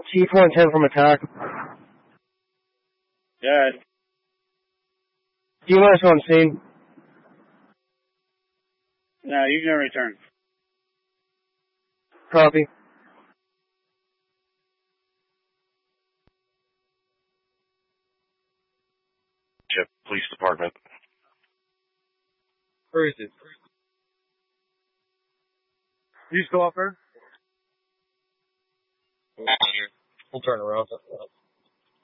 Chief 110 from attack. Yeah. D-minus on scene. No, you can return. Copy. Chip, Police Department. Where is it? You just go up there? We'll turn around.